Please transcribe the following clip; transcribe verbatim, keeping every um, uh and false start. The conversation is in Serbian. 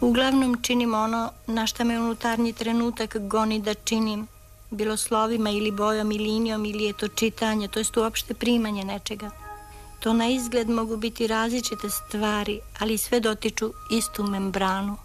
Uglavnom činim ono na šta me unutarnji trenutak goni da činim, bilo slovima ili bojom i linijom ili je to čitanje, to jest uopšte primanje nečega. To na izgled mogu biti različite stvari, ali sve dotiču istu membranu.